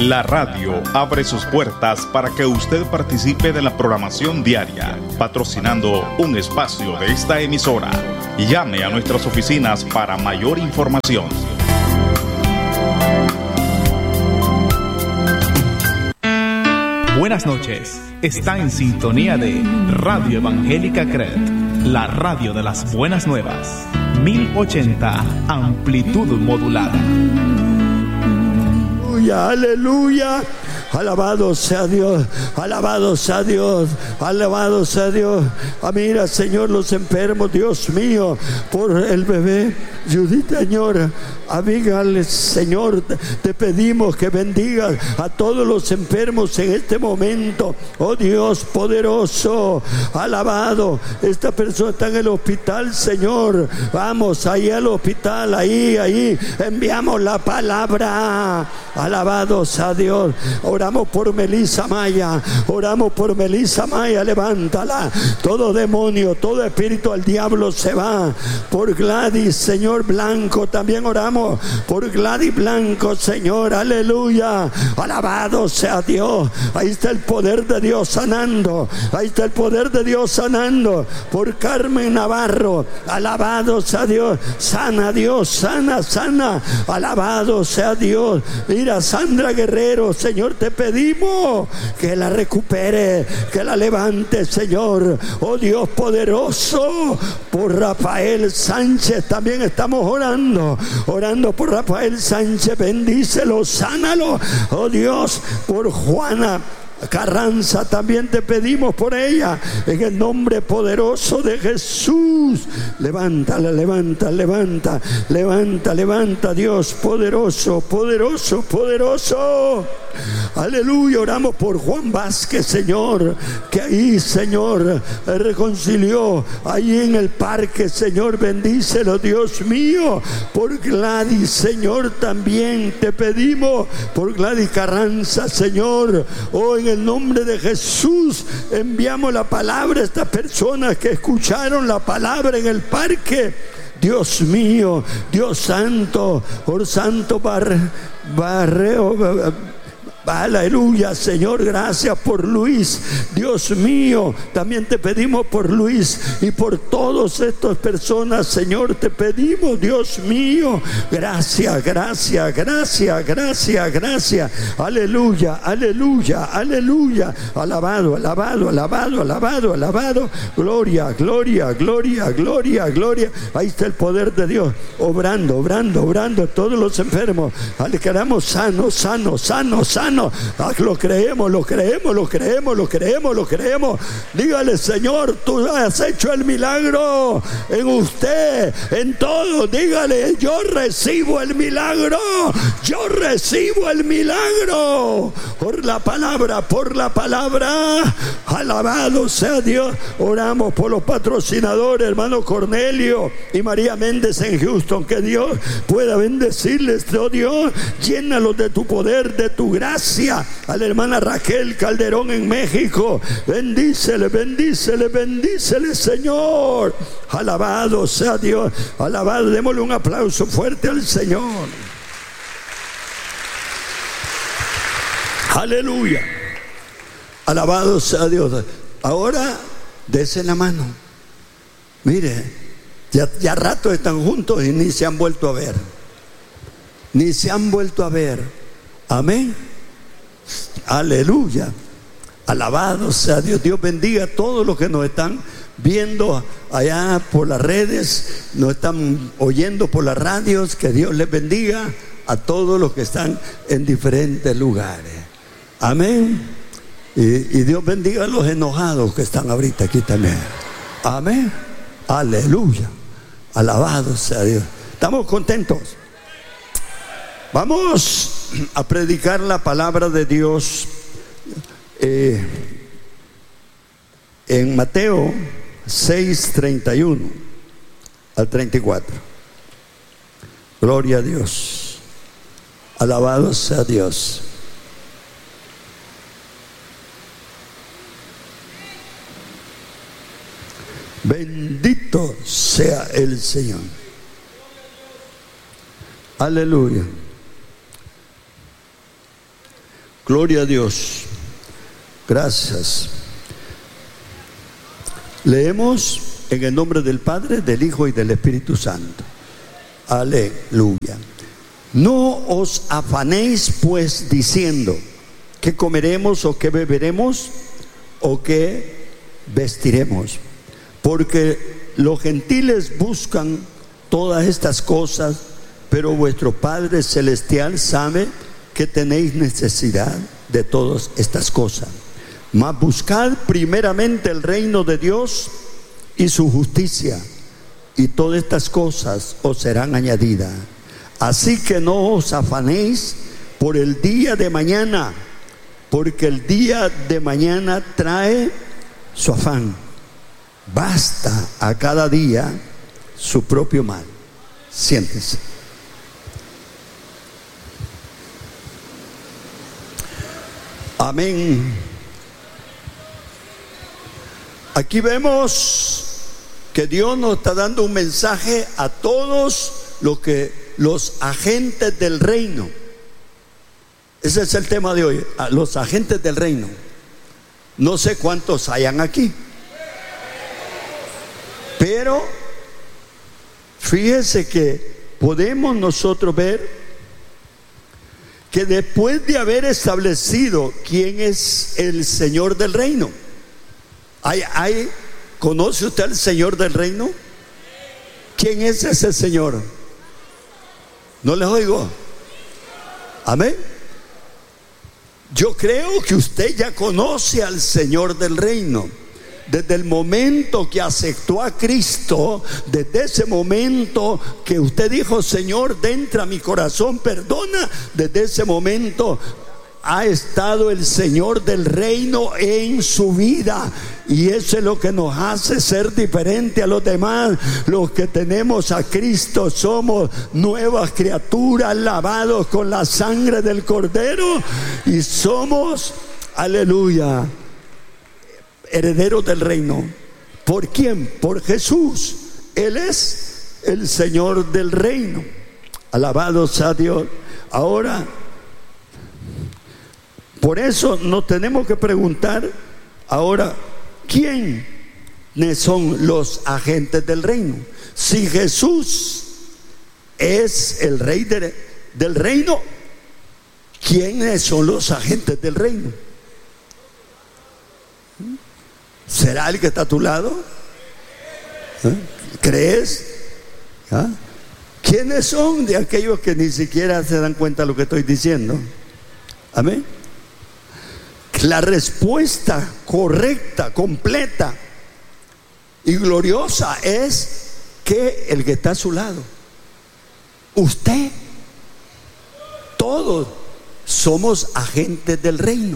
La radio abre sus puertas para que usted participe de la programación diaria, patrocinando un espacio de esta emisora. Llame a nuestras oficinas para mayor información. Buenas noches. Está en sintonía de Radio Evangélica CRED, la radio de las buenas nuevas. 1080 amplitud modulada. Aleluya, aleluya. Alabado sea Dios, alabado sea Dios, alabado sea Dios. Mira, Señor, los enfermos, Dios mío, por el bebé Judith, Señor. Abigail, Señor, te pedimos que bendigas a todos los enfermos en este momento. Oh Dios poderoso, alabado. Esta persona está en el hospital, Señor. Vamos ahí al hospital, ahí. Enviamos la palabra. Alabado sea Dios. Oramos por Melissa Maya. Levántala. Todo demonio, todo espíritu al diablo se va. Por Gladys, Señor Blanco, también oramos por Gladys Blanco, Señor, aleluya. Alabado sea Dios. Ahí está el poder de Dios sanando. Por Carmen Navarro, alabado sea Dios. Sana Dios, sana. Alabado sea Dios. Mira, Sandra Guerrero, Señor, te pedimos que la recupere, que la levante, Señor. Oh Dios poderoso. Por Rafael Sánchez también estamos orando por Rafael Sánchez, bendícelo, sánalo, oh Dios. Por Juana Carranza también te pedimos por ella, en el nombre poderoso de Jesús. Levanta, Dios poderoso. Aleluya. Oramos por Juan Vázquez, Señor, que ahí, Señor, reconcilió ahí en el parque, Señor, bendícelo, Dios mío. Por Gladys, Señor, también te pedimos por Gladys Carranza, Señor. Oh, en el nombre de Jesús enviamos la palabra a estas personas que escucharon la palabra en el parque. Dios mío, Dios santo, por santo Barreo. Aleluya, Señor, gracias por Luis. Dios mío, también te pedimos por Luis y por todas estas personas, Señor, te pedimos, Dios mío. Gracias. Aleluya. Alabado. Gloria. Ahí está el poder de Dios obrando todos los enfermos. Quedamos sanos. Lo creemos. Dígale, Señor, tú has hecho el milagro en usted, en todo. Dígale, yo recibo el milagro. Por la palabra. Alabado sea Dios. Oramos por los patrocinadores, hermano Cornelio y María Méndez en Houston. Que Dios pueda bendecirles, oh Dios. Llénalos de tu poder, de tu gracia. A la hermana Raquel Calderón en México, bendícele, Señor. Alabado sea Dios, alabado. Démosle un aplauso fuerte al Señor. Aleluya, alabado sea Dios. Ahora dese la mano. Mire, ya rato están juntos y ni se han vuelto a ver. Amén. Aleluya. Alabado sea Dios. Dios bendiga a todos los que nos están viendo allá por las redes, nos están oyendo por las radios. Que Dios les bendiga a todos los que están en diferentes lugares. Amén. Y Dios bendiga a los enojados que están ahorita aquí también. Amén. Aleluya. Alabado sea Dios. Estamos contentos. Vamos a predicar la palabra de Dios en Mateo 6:31 al 34. Gloria a Dios. Alabado sea Dios. Bendito sea el Señor. Aleluya. Gloria a Dios. Gracias. Leemos en el nombre del Padre, del Hijo y del Espíritu Santo. Aleluya. No os afanéis pues diciendo: ¿qué comeremos o qué beberemos o qué vestiremos? Porque los gentiles buscan todas estas cosas, pero vuestro Padre Celestial sabe que tenéis necesidad de todas estas cosas. Mas buscad primeramente el reino de Dios y su justicia, y todas estas cosas os serán añadidas. Así que no os afanéis por el día de mañana, porque el día de mañana trae su afán. Basta a cada día su propio mal. Siéntese. Amén. Aquí vemos que Dios nos está dando un mensaje a todos los agentes del reino. Ese es el tema de hoy, a los agentes del reino. No sé cuántos hayan aquí, pero fíjese que podemos nosotros ver que después de haber establecido quién es el Señor del reino, ¿conoce usted al Señor del reino? ¿Quién es ese Señor? No les oigo. Amén. Yo creo que usted ya conoce al Señor del reino. Desde el momento que aceptó a Cristo, desde ese momento que usted dijo: Señor, entra a mi corazón, perdona, desde ese momento ha estado el Señor del reino en su vida. Y eso es lo que nos hace ser diferente a los demás. Los que tenemos a Cristo somos nuevas criaturas, lavados con la sangre del Cordero, y somos, aleluya, herederos del reino. ¿Por quién? Por Jesús. Él es el Señor del reino. Alabado sea Dios. Ahora, por eso nos tenemos que preguntar ahora: ¿quiénes son los agentes del reino? Si Jesús es el rey del reino, ¿quiénes son los agentes del reino? ¿Será el que está a tu lado? ¿Crees? ¿Ah? ¿Quiénes son de aquellos que ni siquiera se dan cuenta de lo que estoy diciendo? Amén. La respuesta correcta, completa y gloriosa es que el que está a su lado, usted, todos somos agentes del reino.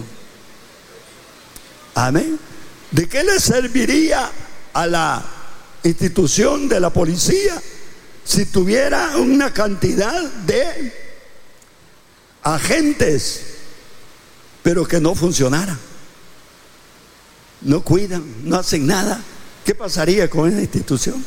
Amén. ¿De qué le serviría a la institución de la policía si tuviera una cantidad de agentes, pero que no funcionara? No cuidan, no hacen nada. ¿Qué pasaría con esa institución?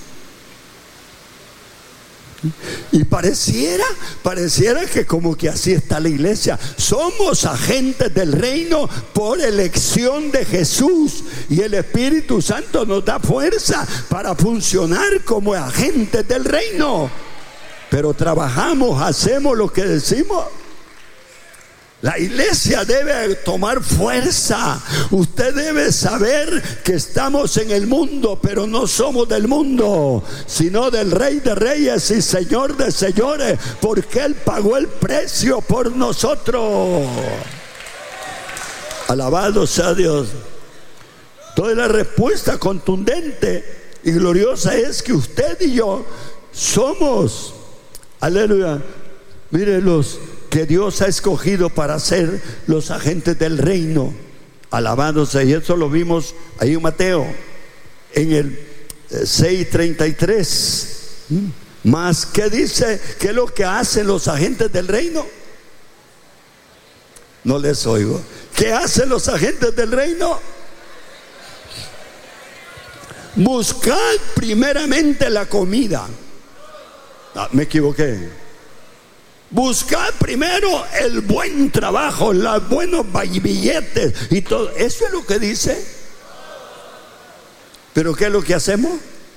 Y pareciera que como que así está la iglesia. Somos agentes del reino por elección de Jesús, y el Espíritu Santo nos da fuerza para funcionar como agentes del reino. Pero trabajamos, hacemos lo que decimos. La iglesia debe tomar fuerza. Usted debe saber que estamos en el mundo, pero no somos del mundo, sino del Rey de Reyes y Señor de Señores, porque Él pagó el precio por nosotros. Alabado sea Dios. Entonces la respuesta contundente y gloriosa es que usted y yo somos, aleluya, mírenlos, que Dios ha escogido para ser los agentes del reino. Alabado sea. Y eso lo vimos ahí en Mateo, en el 6:33. Más, ¿qué dice? ¿Qué es lo que hacen los agentes del reino? No les oigo. ¿Qué hacen los agentes del reino? Buscad primeramente la comida. Me equivoqué. Buscad primero el buen trabajo, los buenos billetes y todo. Eso es lo que dice. ¿Pero qué es lo que hacemos?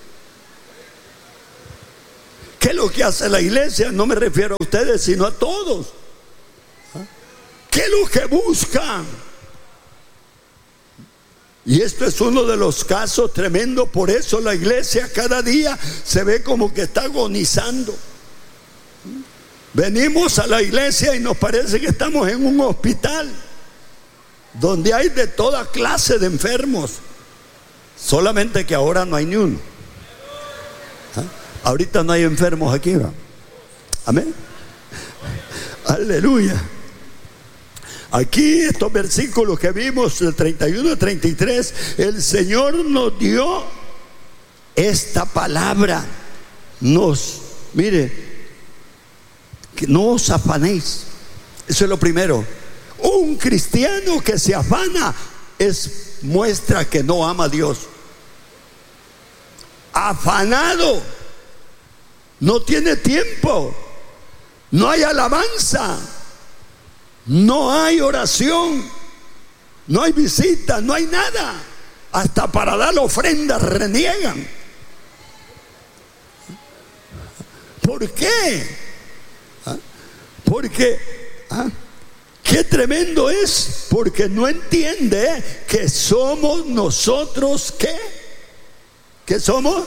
¿Qué es lo que hace la iglesia? No me refiero a ustedes, sino a todos. ¿Qué es lo que buscan? Y esto es uno de los casos tremendos. Por eso la iglesia cada día se ve como que está agonizando. Venimos a la iglesia y nos parece que estamos en un hospital donde hay de toda clase de enfermos. Solamente que ahora no hay ni uno. Ahorita no hay enfermos aquí, ¿va? Amén. Aleluya. Aquí estos versículos que vimos, el 31 y 33, el Señor nos dio esta palabra. Mire, que no os afanéis. Eso es lo primero. Un cristiano que se afana muestra que no ama a Dios. Afanado, no tiene tiempo, no hay alabanza, no hay oración, no hay visita, no hay nada. Hasta para dar ofrendas reniegan. ¿Por qué? Porque qué tremendo es, porque no entiende que somos nosotros ¿qué somos?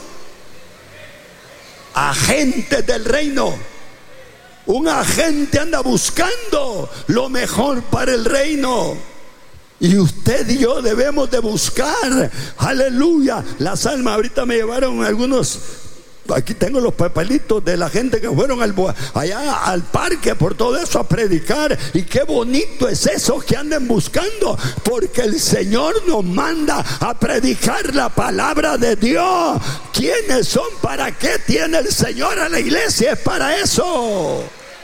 Agentes del reino. Un agente anda buscando lo mejor para el reino. Y usted y yo debemos de buscar, aleluya, las almas. Ahorita me llevaron algunos. Aquí tengo los papelitos de la gente que fueron allá al parque por todo eso a predicar. Y qué bonito es eso que anden buscando, porque el Señor nos manda a predicar la palabra de Dios. ¿Quiénes son? ¿Para qué tiene el Señor a la iglesia? Es para eso.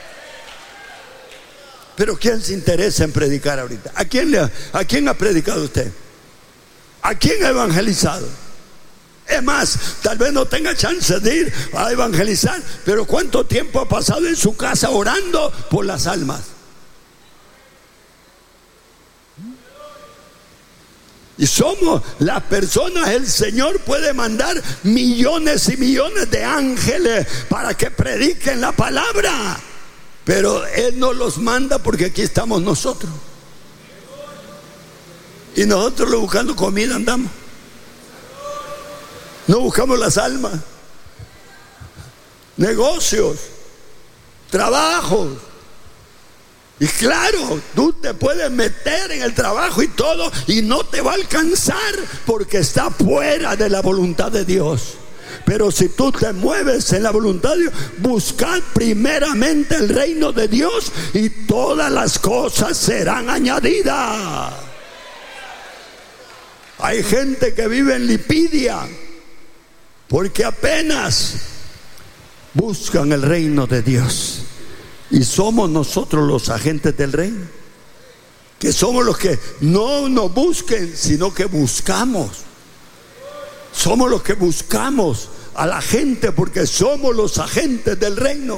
Pero ¿quién se interesa en predicar ahorita? ¿A quién ha predicado usted? ¿A quién ha evangelizado? Es más, tal vez no tenga chance de ir a evangelizar, pero ¿cuánto tiempo ha pasado en su casa orando por las almas? Y somos las personas. El Señor puede mandar millones y millones de ángeles para que prediquen la palabra, pero Él no los manda porque aquí estamos nosotros. Y nosotros buscando comida andamos. No buscamos las almas. Negocios, trabajos. Y claro, tú te puedes meter en el trabajo y todo, y no te va a alcanzar porque está fuera de la voluntad de Dios. Pero si tú te mueves en la voluntad de Dios, buscad primeramente el reino de Dios y todas las cosas serán añadidas. Hay gente que vive en Lipidia porque apenas buscan el reino de Dios. Y somos nosotros los agentes del reino, que somos los que no nos busquen, sino que buscamos. Somos los que buscamos a la gente porque somos los agentes del reino.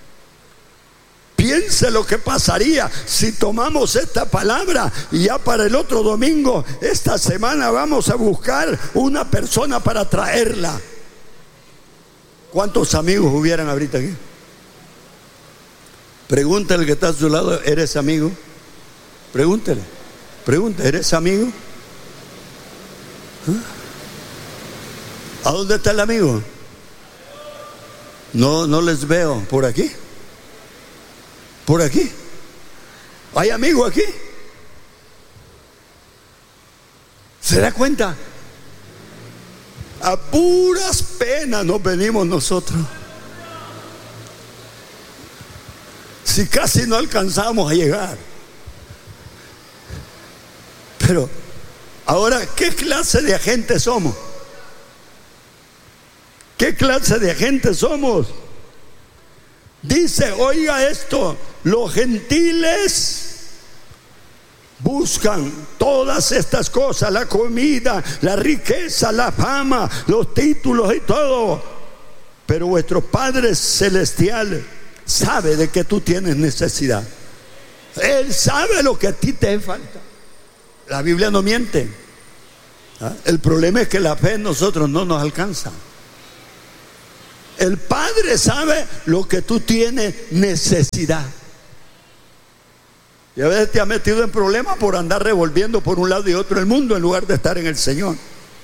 Piense lo que pasaría si tomamos esta palabra y ya para el otro domingo, esta semana, vamos a buscar una persona para traerla. ¿Cuántos amigos hubieran ahorita aquí? Pregúntale al que está a su lado, ¿eres amigo? Pregúntale, ¿eres amigo? ¿A dónde está el amigo? No les veo. ¿Por aquí? ¿Por aquí? ¿Hay amigo aquí? ¿Se da cuenta? A puras penas nos venimos nosotros. Si casi no alcanzamos a llegar. Pero ahora, ¿qué clase de agentes somos? ¿Qué clase de agentes somos? Dice, oiga esto, los gentiles buscan todas estas cosas, la comida, la riqueza, la fama, los títulos y todo. Pero vuestro Padre Celestial sabe de que tú tienes necesidad. Él sabe lo que a ti te falta. La Biblia no miente. El problema es que la fe en nosotros no nos alcanza. El Padre sabe lo que tú tienes necesidad. Y a veces te has metido en problemas por andar revolviendo por un lado y otro el mundo en lugar de estar en el Señor.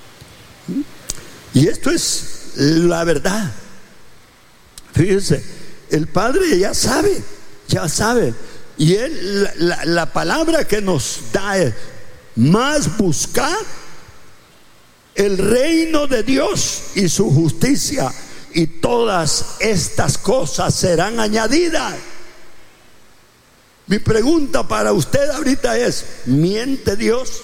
Y esto es la verdad. Fíjense, el Padre ya sabe. Y Él, la palabra que nos da es: más buscar el reino de Dios y su justicia, y todas estas cosas serán añadidas. Mi pregunta para usted ahorita es: ¿miente Dios?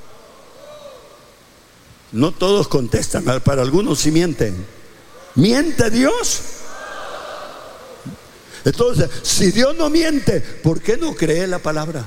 No todos contestan, para algunos sí mienten. ¿Miente Dios? Entonces, si Dios no miente, ¿por qué no cree la palabra?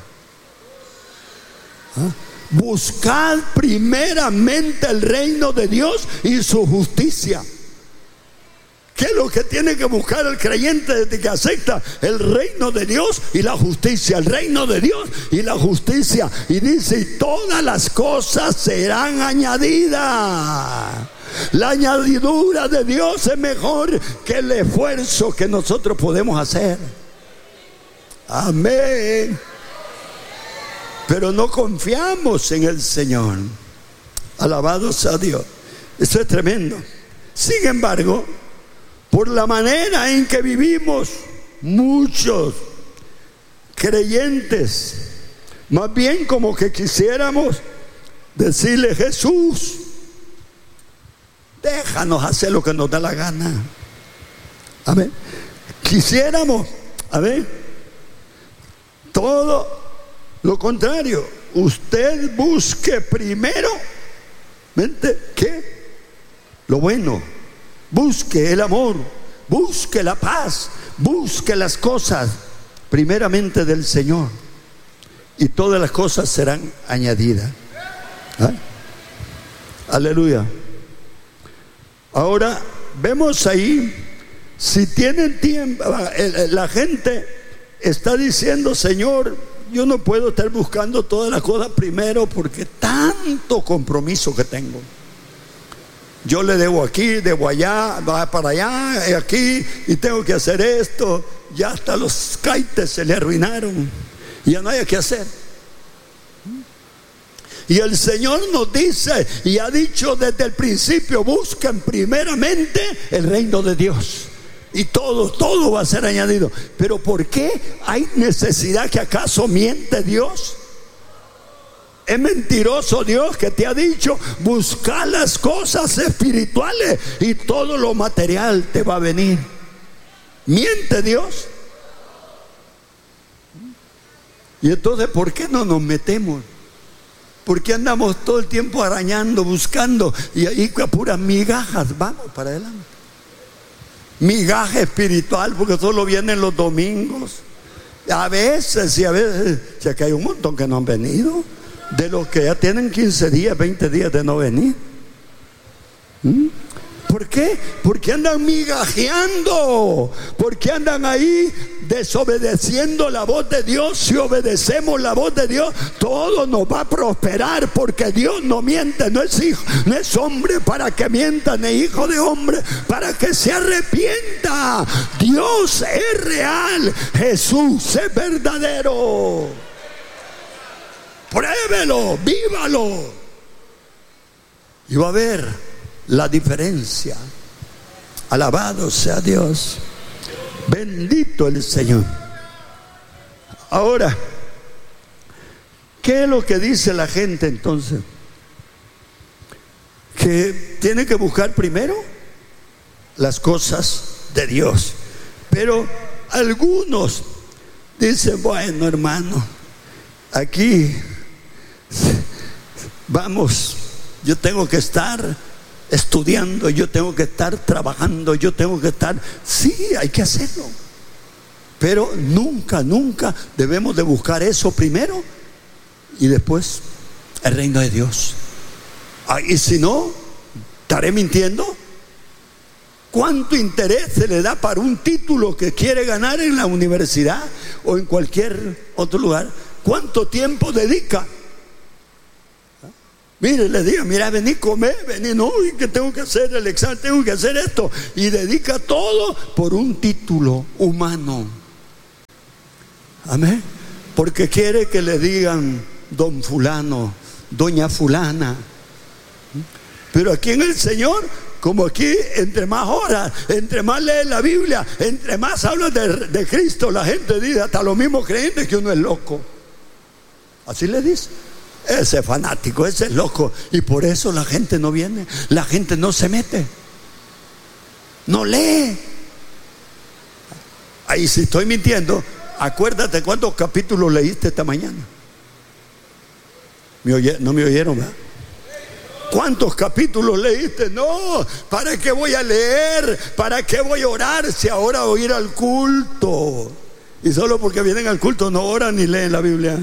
Buscad primeramente el reino de Dios y su justicia. ¿Qué es lo que tiene que buscar el creyente desde que acepta? El reino de Dios y la justicia. El reino de Dios y la justicia. Y dice: y todas las cosas serán añadidas. La añadidura de Dios es mejor que el esfuerzo que nosotros podemos hacer. Amén. Pero no confiamos en el Señor. Alabado sea Dios. Eso es tremendo. Sin embargo, por la manera en que vivimos, muchos creyentes, más bien como que quisiéramos decirle: Jesús, déjanos hacer lo que nos da la gana. Amén. Quisiéramos, todo lo contrario. Usted busque primero, ¿qué? Lo bueno. Busque el amor, busque la paz, busque las cosas primeramente del Señor, y todas las cosas serán añadidas. Aleluya. Ahora vemos ahí, si tienen tiempo, la gente está diciendo: Señor, yo no puedo estar buscando todas las cosas primero porque tanto compromiso que tengo. Yo le debo aquí, debo allá, va para allá, aquí, y tengo que hacer esto. Ya hasta los caites se le arruinaron. Y ya no hay que hacer. Y el Señor nos dice, y ha dicho desde el principio: busquen primeramente el reino de Dios, y todo va a ser añadido. Pero ¿por qué hay necesidad? ¿Que acaso miente Dios? ¿Es mentiroso Dios que te ha dicho: buscar las cosas espirituales y todo lo material te va a venir? ¿Miente Dios? Y entonces, ¿por qué no nos metemos? ¿Por qué andamos todo el tiempo arañando, buscando, y ahí con puras migajas vamos para adelante? Migaja espiritual, porque solo vienen los domingos. A veces, y a veces, ya que hay un montón que no han venido, de los que ya tienen 15 días, 20 días de no venir. ¿Por qué? Porque andan migajeando, porque andan ahí desobedeciendo la voz de Dios. Si obedecemos la voz de Dios, todo nos va a prosperar, porque Dios no miente, no es hijo, no es hombre para que mienta, ni hijo de hombre para que se arrepienta. Dios es real, Jesús es verdadero. Pruébelo, vívalo, y va a ver la diferencia. Alabado sea Dios. Bendito el Señor. Ahora, ¿qué es lo que dice la gente entonces? Que tiene que buscar primero las cosas de Dios. Pero algunos dicen: bueno, hermano, aquí vamos, yo tengo que estar estudiando, yo tengo que estar trabajando, yo tengo que estar... Sí, hay que hacerlo, pero nunca debemos de buscar eso primero y después el reino de Dios. Y si no, ¿estaré mintiendo? ¿Cuánto interés se le da para un título que quiere ganar en la universidad o en cualquier otro lugar? ¿Cuánto tiempo dedica? Mire, le diga, mira, vení, comer, vení, no, y que tengo que hacer el examen, tengo que hacer esto. Y dedica todo por un título humano. Amén. Porque quiere que le digan don fulano, doña fulana. Pero aquí en el Señor, como aquí, entre más horas, entre más lee la Biblia, entre más habla de Cristo, la gente dice, hasta los mismos creyentes, que uno es loco. Así le dice. Ese es fanático, ese es loco. Y por eso la gente no viene, la gente no se mete, no lee. Ahí si estoy mintiendo, acuérdate cuántos capítulos leíste esta mañana. ¿No me oyeron, verdad? ¿Cuántos capítulos leíste? No, ¿para qué voy a leer? ¿Para qué voy a orar si ahora voy a ir al culto? Y solo porque vienen al culto no oran ni leen la Biblia.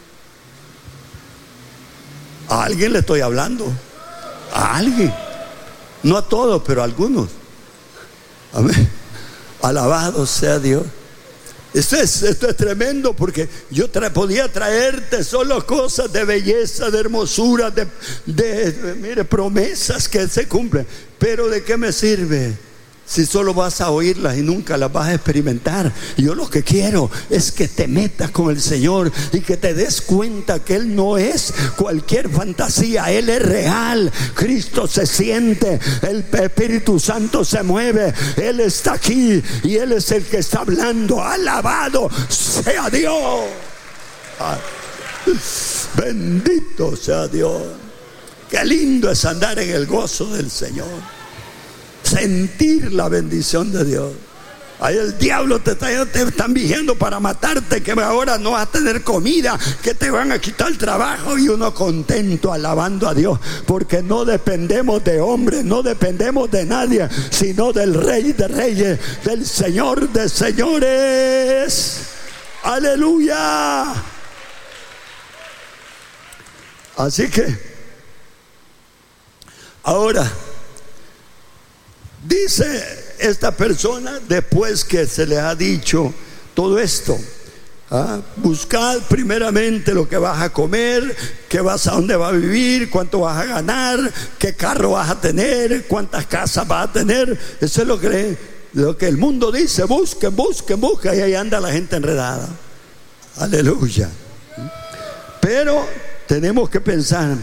A alguien le estoy hablando. A alguien. No a todos, pero a algunos. Amén. Alabado sea Dios. Esto es tremendo, porque yo podía traerte solo cosas de belleza, de hermosura, mire, promesas que se cumplen. Pero ¿de qué me sirve si solo vas a oírlas y nunca las vas a experimentar? Yo lo que quiero es que te metas con el Señor y que te des cuenta que Él no es cualquier fantasía, Él es real. Cristo se siente, el Espíritu Santo se mueve, Él está aquí y Él es el que está hablando. Alabado sea Dios. Bendito sea Dios. Qué lindo es andar en el gozo del Señor, sentir la bendición de Dios. Ahí el diablo te están vigilando para matarte, que ahora no vas a tener comida, que te van a quitar el trabajo, y uno contento alabando a Dios, porque no dependemos de hombres, no dependemos de nadie, sino del Rey de Reyes, del Señor de Señores. Aleluya. Así que ahora dice esta persona, después que se le ha dicho todo esto, buscad primeramente lo que vas a comer, a dónde vas a vivir, cuánto vas a ganar, qué carro vas a tener, cuántas casas vas a tener. Eso es lo que el mundo dice. Busquen, busquen, busquen, y ahí anda la gente enredada. Aleluya. Pero tenemos que pensar.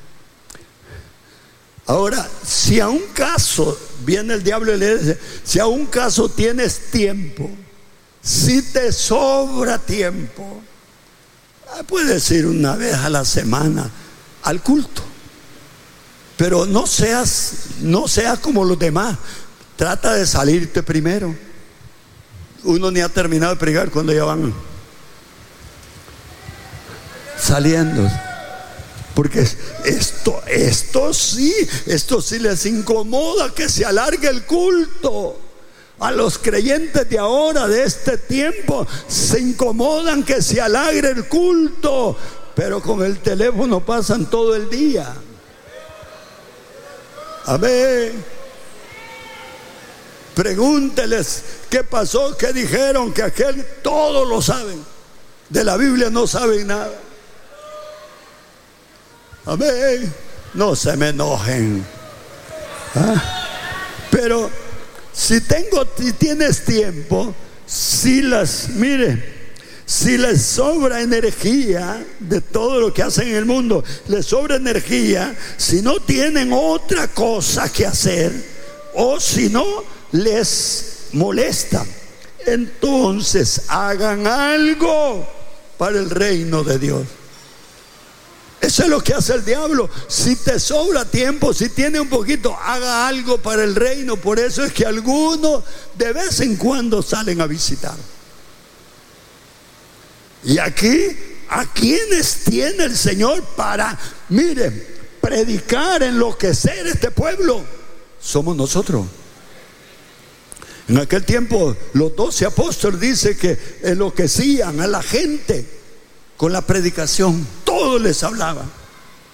Ahora, si a un caso viene el diablo y le dice, si a un caso tienes tiempo, si te sobra tiempo, puedes ir una vez a la semana al culto, pero no seas como los demás. Trata de salirte primero. Uno ni ha terminado de predicar cuando ya van saliendo. Porque esto sí les incomoda que se alargue el culto. A los creyentes de ahora, de este tiempo, se incomodan que se alargue el culto, pero con el teléfono pasan todo el día. Amén. Pregúnteles qué pasó, qué dijeron, que aquel, todos lo saben. De la Biblia no saben nada. Amén. No se me enojen. Pero si tienes tiempo, si les sobra energía de todo lo que hacen en el mundo, les sobra energía, si no tienen otra cosa que hacer, o si no les molesta, entonces hagan algo para el reino de Dios. Eso es lo que hace el diablo. Si te sobra tiempo, si tiene un poquito, haga algo para el reino. Por eso es que algunos de vez en cuando salen a visitar. Y aquí, ¿a quiénes tiene el Señor para, miren, predicar, enloquecer este pueblo? Somos nosotros. En aquel tiempo los 12 apóstoles dice que enloquecían a la gente con la predicación. Todos les hablaban.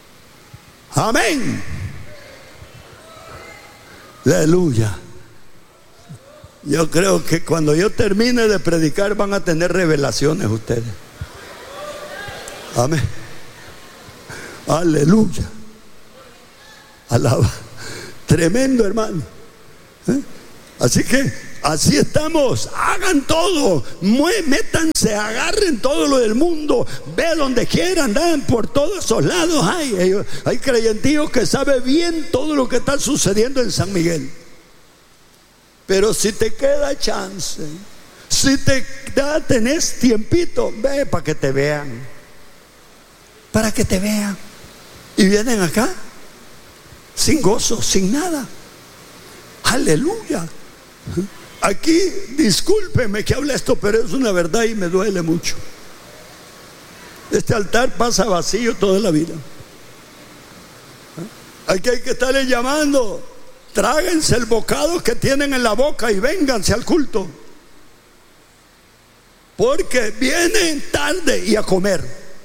Amén. Aleluya. Yo creo que cuando yo termine de predicar van a tener revelaciones ustedes. Amén. Aleluya. Alaba. Tremendo, hermano. Así que así estamos. Hagan todo, métanse, agarren todo lo del mundo, ve donde quieran, dan por todos esos lados. Hay creyentíos que saben bien todo lo que está sucediendo en San Miguel. Pero si te queda chance, si tenés tiempito, ve para que te vean. Para que te vean. Y vienen acá sin gozo, sin nada. Aleluya. Aquí, discúlpeme que hable esto, pero es una verdad y me duele mucho. Este altar pasa vacío toda la vida. Aquí hay que estarle llamando. Tráguense el bocado que tienen en la boca y vénganse al culto. Porque vienen tarde y a comer.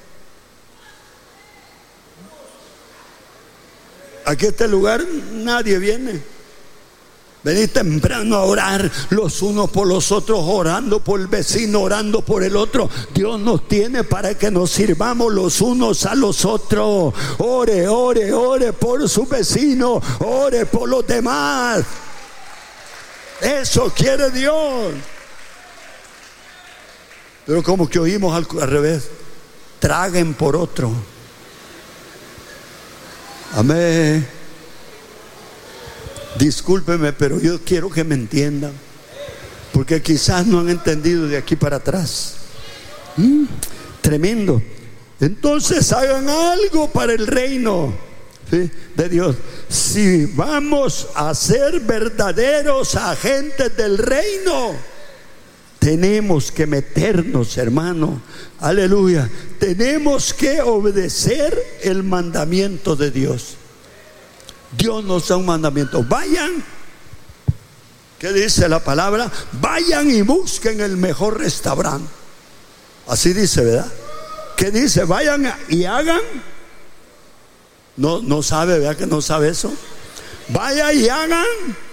Aquí a este lugar nadie viene. Venid temprano a orar los unos por los otros, orando por el vecino, orando por el otro. Dios nos tiene para que nos sirvamos los unos a los otros. Ore, ore, ore por su vecino, ore por los demás. Eso quiere Dios. Pero como que oímos al revés. Traguen por otro. Amén. Discúlpeme, pero yo quiero que me entiendan, porque quizás no han entendido de aquí para atrás. Tremendo. Entonces hagan algo para el reino, ¿sí?, de Dios. Si vamos a ser verdaderos agentes del reino, tenemos que meternos, hermano. Aleluya. Tenemos que obedecer el mandamiento de Dios. Dios nos da un mandamiento. Vayan, ¿qué dice la palabra? Vayan y busquen el mejor restaurante. Así dice, ¿verdad? ¿Qué dice? Vayan y hagan. No sabe, ¿verdad que no sabe eso? Vaya y hagan.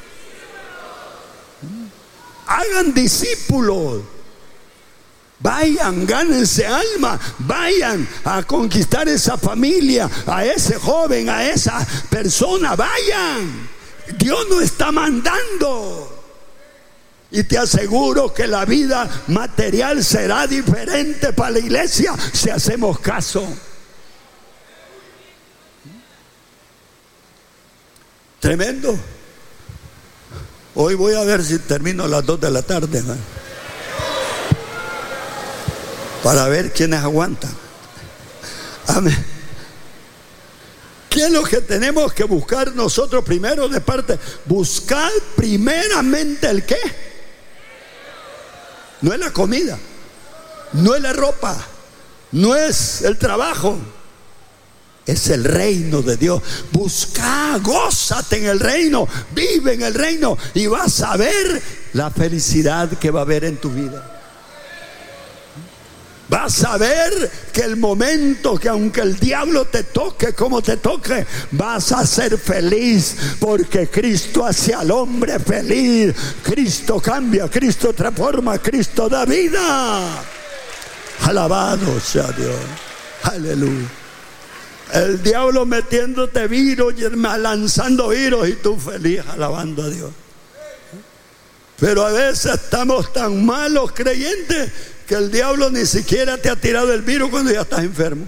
Hagan discípulos. Vayan, gánense alma. Vayan a conquistar esa familia, a ese joven, a esa persona. Vayan. Dios nos está mandando. Y te aseguro que la vida material será diferente para la iglesia si hacemos caso. Tremendo. Hoy voy a ver si termino a las 2 de la tarde, ¿no?, para ver quiénes aguantan. Amén. ¿Qué es lo que tenemos que buscar nosotros primero de parte? Buscar primeramente el qué. No es la comida, no es la ropa, no es el trabajo, es el reino de Dios. Busca, gózate en el reino, vive en el reino y vas a ver la felicidad que va a haber en tu vida. Vas a ver que el momento que aunque el diablo te toque como te toque, vas a ser feliz, porque Cristo hace al hombre feliz. Cristo cambia, Cristo transforma, Cristo da vida. Alabado sea Dios. Aleluya. El diablo metiéndote virus, lanzando virus, y tú feliz alabando a Dios. Pero a veces estamos tan malos creyentes que el diablo ni siquiera te ha tirado el virus cuando ya estás enfermo.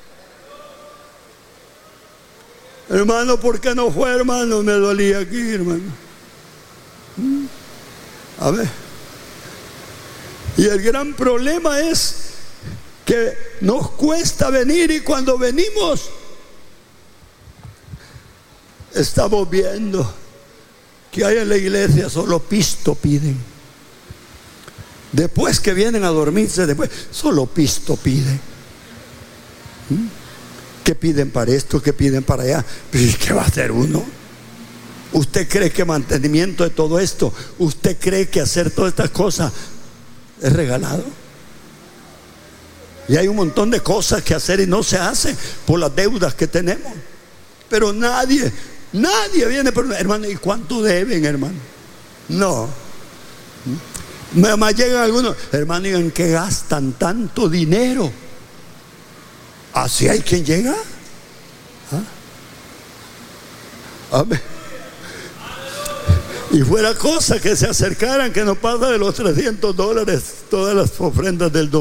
Hermano, ¿por qué no fue, hermano? Me dolía aquí, hermano. A ver. Y el gran problema es que nos cuesta venir, y cuando venimos estamos viendo que hay en la iglesia solo pisto piden. Después que vienen a dormirse, después solo pisto piden. ¿Qué piden para esto? ¿Qué piden para allá? ¿Qué va a hacer uno? ¿Usted cree que mantenimiento de todo esto, usted cree que hacer todas estas cosas es regalado? Y hay un montón de cosas que hacer y no se hace por las deudas que tenemos. Pero nadie viene, pero hermano, ¿y cuánto deben, hermano? No. Más llegan algunos, hermano, ¿y en qué gastan tanto dinero? ¿Así hay quien llega? Amén. Y fuera cosa que se acercaran, que no pasa de los $300 todas las ofrendas del domingo.